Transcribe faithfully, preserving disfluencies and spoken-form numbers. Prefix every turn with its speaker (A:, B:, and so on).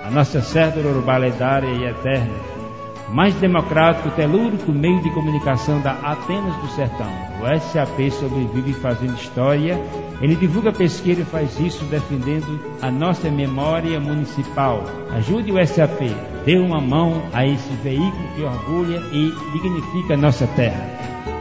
A: a nossa cédula urbana lendária e eterna, mais democrático, telúrico meio de comunicação da Atenas do Sertão. O S A P sobrevive fazendo história. Ele divulga pesquisa e faz isso defendendo a nossa memória municipal. Ajude o S A P, dê uma mão a esse veículo que orgulha e dignifica a nossa terra.